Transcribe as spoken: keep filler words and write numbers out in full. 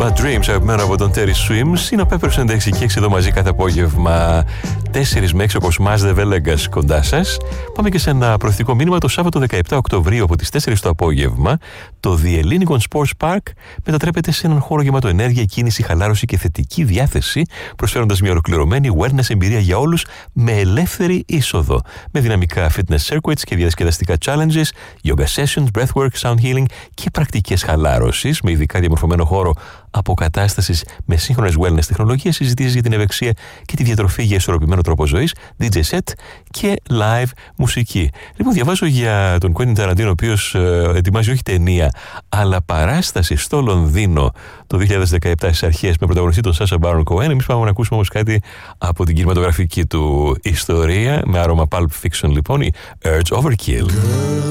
Bad Dreams, αγαπημένο από τον Terry Swims. Είναι ο Peppers ενενήντα έξι και έξι εδώ μαζί κάθε απόγευμα τέσσερα με έξι, όπως Mas de Velegas κοντά σας. Πάμε και σε ένα προθετικό μήνυμα. Το Σάββατο δεκαεπτά Οκτωβρίου από τις τέσσερις το απόγευμα, το The Ellinikon Sports Park μετατρέπεται σε έναν χώρο γεμάτο ενέργεια, κίνηση, χαλάρωση και θετική διάθεση, προσφέροντας μια ολοκληρωμένη wellness εμπειρία για όλους με ελεύθερη είσοδο. Με δυναμικά fitness circuits και διασκεδαστικά challenges, yoga sessions, breathwork, sound healing και πρακτικές χαλάρωσης, με ειδικά διαμορφωμένο χώρο αποκατάστασης με σύγχρονες wellness τεχνολογίες, συζητήσεις για την ευεξία και τη διατροφή για ισορροπημένο τρόπο ζωής, ντι τζέι set και live μουσική. Λοιπόν, διαβάζω για τον Quentin Tarantino, ο οποίος ε, ετοιμάζει όχι ταινία, αλλά παράσταση στο Λονδίνο το δύο χιλιάδες δεκαεπτά στις αρχές με πρωταγωνιστή τον Sacha Baron Cohen. Εμείς πάμε να ακούσουμε όμως κάτι από την κινηματογραφική του ιστορία, με άρωμα Pulp Fiction λοιπόν, η Urge Overkill.